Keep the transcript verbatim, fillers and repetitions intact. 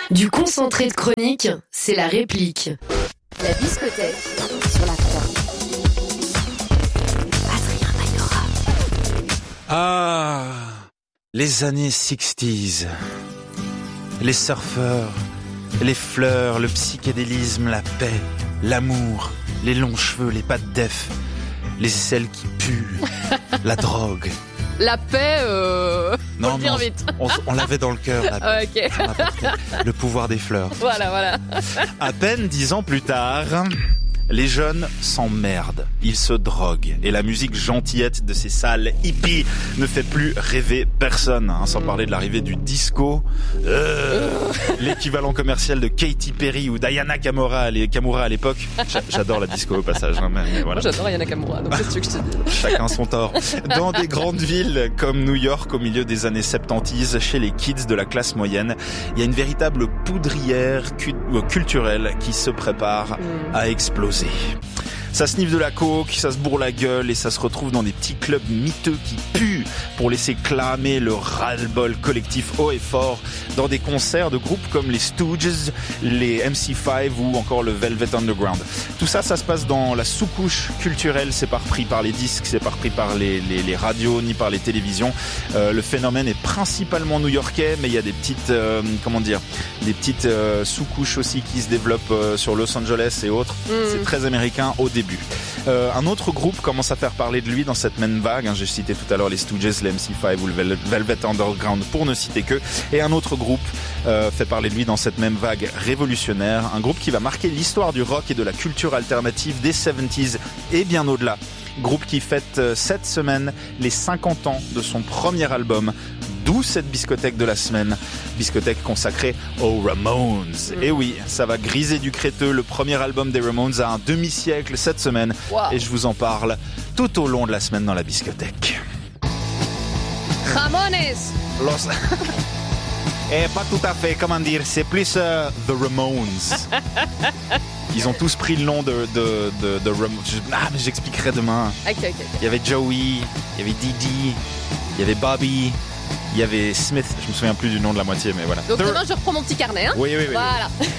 Du concentré de chronique, c'est la réplique. La discothèque sur la trois. Adrien Magnora. Ah, les années soixante. Les surfeurs, les fleurs, le psychédélisme, la paix, l'amour, les longs cheveux, les pattes d'Ef, les aisselles qui puent, la drogue. La paix, euh... Non, faut le dire non, vite. On, on l'avait dans le cœur, la Ah, paix. ok. On apportait le pouvoir des fleurs. Voilà, voilà. À peine dix ans plus tard, les jeunes s'emmerdent, ils se droguent, et la musique gentillette de ces salles hippies ne fait plus rêver personne, hein, sans parler de l'arrivée du disco, euh, l'équivalent commercial de Katy Perry ou Diana Kamura à l'é- Kamura à l'époque. J'a- J'adore la disco au passage, hein, mais, mais voilà. Moi, j'adore Ayana Kamura, donc qu'est-ce que tu veux que je te dise? Chacun son tort. Dans des grandes villes comme New York au milieu des années soixante-dix, chez les kids de la classe moyenne, il y a une véritable poudrière cu- euh, culturelle qui se prépare à exploser. Ça sniffe de la coke, ça se bourre la gueule et ça se retrouve dans des petits clubs miteux qui puent pour laisser clamer le ras-le-bol collectif haut et fort dans des concerts de groupes comme les Stooges, les M C cinq ou encore le Velvet Underground. Tout ça, ça se passe dans la sous-couche culturelle, c'est pas repris par les disques, c'est pas repris par les, les, les radios ni par les télévisions. Euh, le phénomène est principalement new-yorkais, mais il y a des petites, euh, comment dire, des petites euh, sous-couches aussi qui se développent euh, sur Los Angeles et autres. Mm. C'est très américain au début. Euh, un autre groupe commence à faire parler de lui dans cette même vague. Hein, j'ai cité tout à l'heure les Stooges, les M C cinq ou le Vel- Velvet Underground pour ne citer que. Et un autre groupe euh, fait parler de lui dans cette même vague révolutionnaire. Un groupe qui va marquer l'histoire du rock et de la culture alternative des soixante-dix et bien au-delà. Groupe qui fête euh, cette semaine les cinquante ans de son premier album. D'où cette biscothèque de la semaine, biscothèque consacrée aux Ramones. Mmh. Et oui, ça va griser du créteux, le premier album des Ramones a un demi-siècle cette semaine. Wow. Et je vous en parle tout au long de la semaine dans la biscothèque. Ramones. Los... Eh, pas tout à fait, comment dire, c'est plus euh, The Ramones. Ils ont tous pris le nom de, de, de, de Ramones. Ah, mais j'expliquerai demain. Ok, ok, ok. Il y avait Joey, il y avait Didi, il y avait Bobby, il y avait Smith, je me souviens plus du nom de la moitié, mais voilà. Donc The- demain, je reprends mon petit carnet, hein. Oui, oui, oui. Voilà.